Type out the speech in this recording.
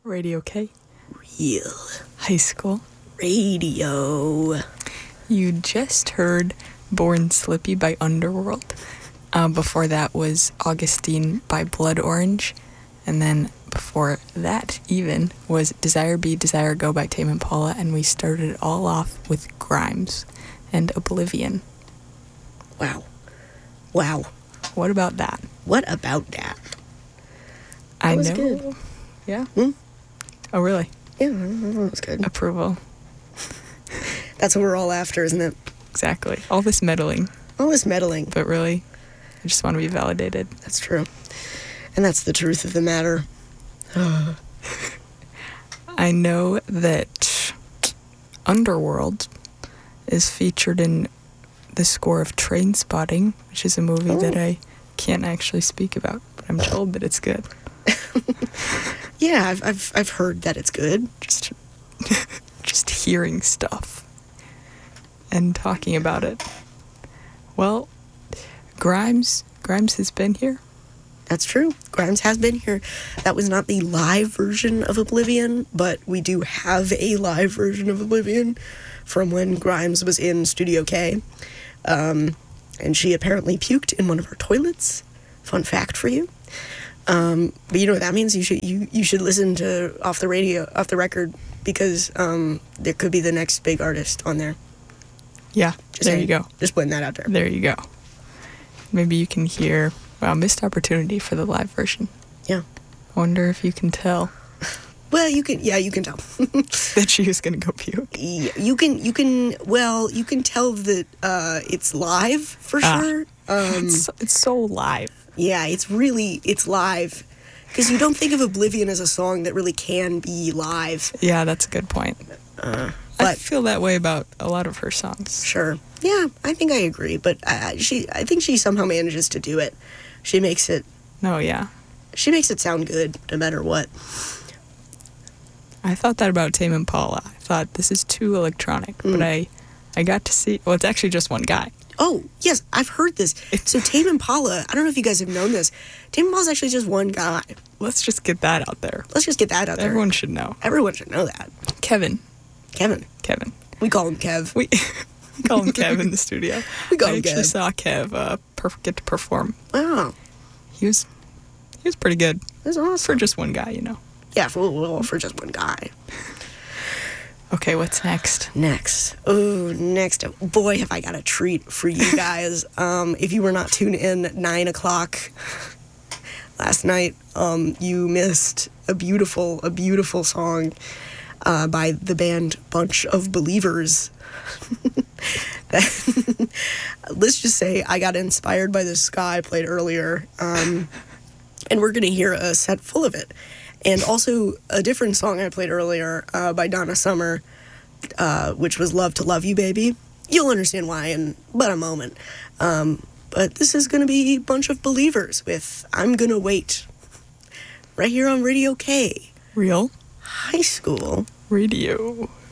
Radio K. Real High school. radio. You just heard Born Slippy by Underworld. Before that was Augustine by Blood Orange. And then before that even was Desire Be, Desire Go by Tame Impala. And we started it all off with Grimes and Oblivion. Wow. Wow. What about that? What about that? I was know. good. Yeah? Hmm? Oh, really? Yeah, that was good. Approval. That's what we're all after, isn't it? Exactly. All this meddling. All this meddling. But really, I just want to be validated. That's true. And that's the truth of the matter. I know that Underworld is featured in the score of Trainspotting, which is a movie that I can't actually speak about, but I'm told that it's good. Yeah, I've heard that it's good. Just hearing stuff and talking about it. Well, Grimes has been here. That's true. Grimes has been here. That was not the live version of Oblivion, but we do have a live version of Oblivion from when Grimes was in Studio K. And she apparently puked in one of our toilets. Fun fact for you. But you know what that means? You should listen to Off the Record, because there could be the next big artist on there. Yeah, there you go. Just putting that out there. There you go. Maybe you can hear, wow, missed opportunity for the live version. Yeah. I wonder if you can tell. Well, you can tell. That she was going to go puke. You can tell that it's live for sure. It's so live. Yeah, it's live. Because you don't think of Oblivion as a song that really can be live. Yeah, that's a good point. I feel that way about a lot of her songs. Sure. Yeah, I think I agree. But I think she somehow manages to do it. She makes it sound good no matter what. I thought that about Tame Impala. I thought this is too electronic, but I got to see, well, it's actually just one guy. Oh, yes, I've heard this. So Tame Impala, I don't know if you guys have known this. Tame Impala's actually just one guy. Let's just get that out there. Everyone should know. Everyone should know that. Kevin. We call him Kev. We call him Kev in the studio. We call him I actually Kev. saw Kev get to perform. Wow. He was pretty good. That's awesome. For just one guy, you know. Yeah, for just one guy. Okay, what's next? Next. Boy, have I got a treat for you guys. If you were not tuned in at 9 o'clock last night, you missed a beautiful song by the band Bunch of Believers. Let's just say I got inspired by this ska I played earlier, and we're going to hear a set full of it. And also a different song I played earlier by Donna Summer, which was Love to Love You, Baby. You'll understand why in but a moment. But this is going to be Bunch of Believers with I'm Gonna Wait. Right here on Radio K. Real High School Radio.